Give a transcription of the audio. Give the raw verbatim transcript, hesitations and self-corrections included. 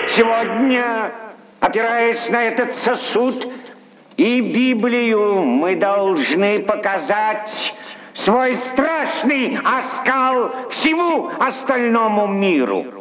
Сегодня, опираясь на этот сосуд и Библию, мы должны показать свой страшный оскал всему остальному миру.